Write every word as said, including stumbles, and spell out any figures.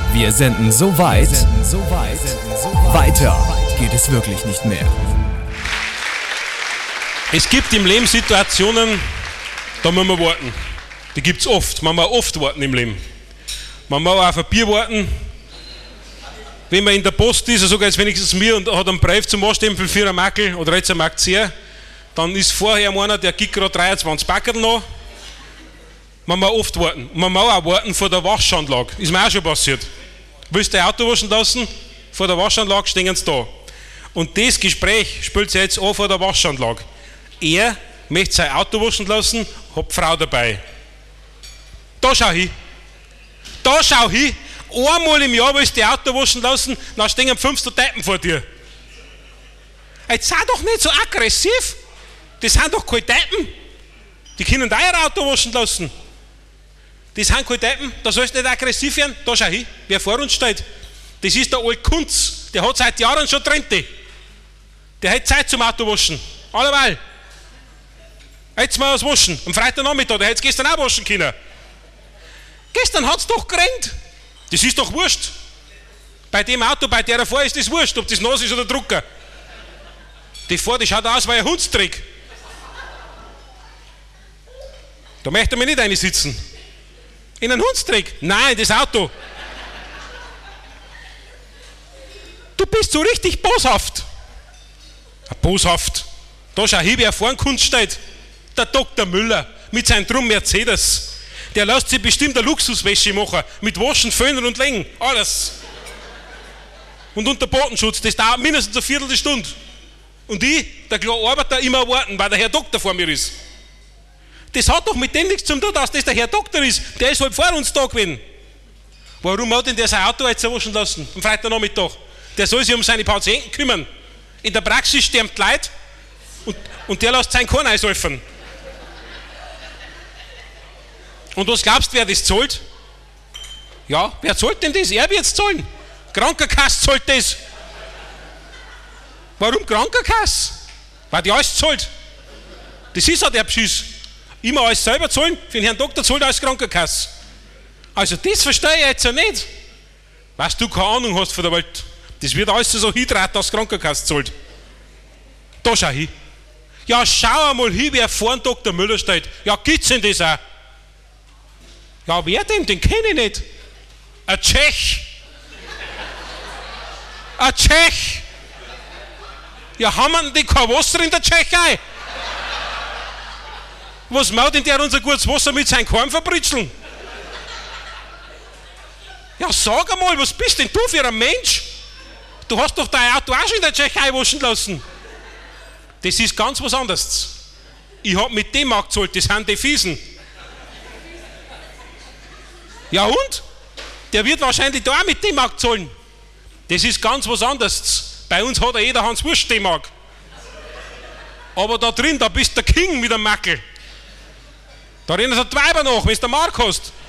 Wir senden so weit, weiter geht es wirklich nicht mehr. Es gibt im Leben Situationen, da muss man warten. Die gibt es oft. Man muss oft warten im Leben. Man muss auch auf ein Bier warten. Wenn man in der Post ist, sogar jetzt wenigstens mir, und hat einen Brief zum Anstempeln für einen Makel oder jetzt ein Markt sehr, dann ist vorher einer, der gibt gerade dreiundzwanzig Packerl noch. Man muss oft warten. Man muss auch warten vor der Waschanlage. Ist mir auch schon passiert. Willst du dein Auto waschen lassen? Vor der Waschanlage stehen sie da. Und das Gespräch spielt sich jetzt an vor der Waschanlage. Er möchte sein Auto waschen lassen, hat die Frau dabei. Da schau hin. Da schau hin. Einmal im Jahr willst du dein Auto waschen lassen, dann stehen fünf Typen vor dir. Jetzt sei doch nicht so aggressiv. Das sind doch keine Typen. Die können da ihr Auto waschen lassen. Das sind keine Typen. Da sollst du nicht aggressiv werden. Da schau hin, wer vor uns steht. Das ist der alte Kunz. Der hat seit Jahren schon Trente. Der hat Zeit zum Autowaschen. Alleweil. Jetzt mal was waschen. Am Freitagnachmittag, der hätte es gestern auch waschen können. Gestern hat es doch geregnet. Das ist doch wurscht. Bei dem Auto, bei der er vor ist, ist wurscht, ob das nass ist oder Drucker. Die vor, die schaut aus wie ein Hundstrick. Da möchte man nicht reinsitzen. In einen Hundstrick? Nein, das Auto. Du bist so richtig boshaft. Boshaft. Da schau hin, wer vor dem Kunst steht. Der Doktor Müller mit seinem Drum Mercedes. Der lässt sich bestimmt eine Luxuswäsche machen. Mit Waschen, Föhnen und Längen. Alles. Und unter Bodenschutz. Das dauert mindestens eine Viertelstunde. Und ich, der kleine Arbeiter, immer warten, weil der Herr Doktor vor mir ist. Das hat doch mit dem nichts zu tun, dass das der Herr Doktor ist. Der ist halt vor uns da gewesen. Warum hat denn der sein Auto jetzt waschen lassen? Am Freitagnachmittag. Der soll sich um seine Patienten kümmern. In der Praxis sterben die Leute und, und der lässt seinen Korn einsäufen. Und was glaubst du, wer das zahlt? Ja, wer zahlt denn das? Er wird es zahlen. Krankenkasse zahlt das. Warum Krankenkasse? Weil die alles zahlt. Das ist auch der Beschiss. Immer alles selber zahlen, für den Herrn Doktor zahlt alles Krankenkasse. Also das verstehe ich jetzt ja nicht. Was du keine Ahnung hast von der Welt. Das wird alles so hydrat, dass Krankenkasse zahlt. Da schau hin. Ja, schau einmal hin, wer vor dem Doktor Müller steht. Ja, gibt's denn das auch? Ja, wer denn? Den kenne ich nicht. Ein Tschech. Ein Tschech. Ja, haben wir denn die kein Wasser in der Tschechei? Was macht denn der unser gutes Wasser mit seinem Korn verbritzeln? Ja, sag einmal, was bist denn du für ein Mensch? Du hast doch dein Auto auch schon in der Tschechei waschen lassen. Das ist ganz was anderes. Ich habe mit dem auch gezahlt, das sind die Fiesen. Ja und? Der wird wahrscheinlich da auch mit dem auch zahlen. Das ist ganz was anderes. Bei uns hat ja jeder Hans Wurst D-Mark. Aber da drin, da bist der King mit dem Mackel. Da rennen so die Weiber nach, wenn du den Mark hast.